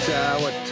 What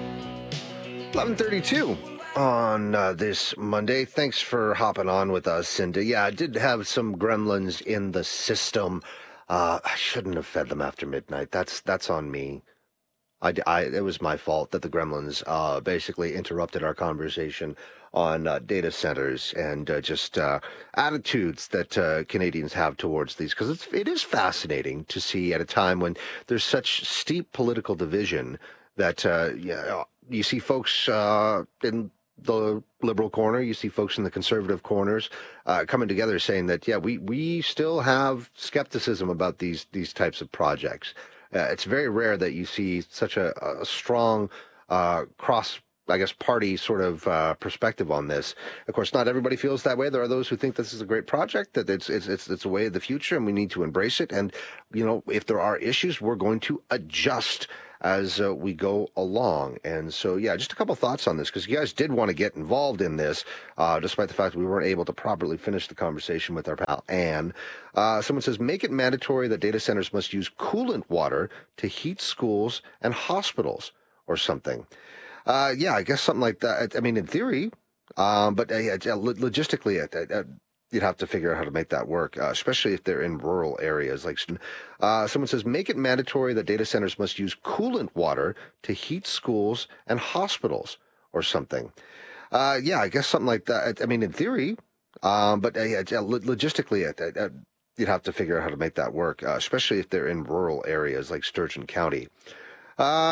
11:32 on this Monday. Thanks for hopping on with us. And yeah, I did have some gremlins in the system. I shouldn't have fed them after midnight. That's on me. It was my fault that the gremlins basically interrupted our conversation on data centers and just attitudes that Canadians have towards these, because it is fascinating to see at a time when there's such steep political division that you see folks in the liberal corner, you see folks in the conservative corners coming together saying that, yeah, we still have skepticism about these types of projects. It's very rare that you see such a strong cross, I guess, party sort of perspective on this. Of course, not everybody feels that way. There are those who think this is a great project, that it's a way of the future, and we need to embrace it. And if there are issues, we're going to adjust as we go along. And so, yeah, just a couple thoughts on this, because you guys did want to get involved in this, despite the fact that we weren't able to properly finish the conversation with our pal Anne. Someone says, make it mandatory that data centers must use coolant water to heat schools and hospitals or something. Yeah, I guess something like that. I mean, in theory, but logistically, you'd have to figure out how to make that work, especially if they're in rural areas. Like someone says, make it mandatory that data centers must use coolant water to heat schools and hospitals or something. Yeah, I guess something like that. I mean, in theory, but logistically, you'd have to figure out how to make that work, especially if they're in rural areas like Sturgeon County.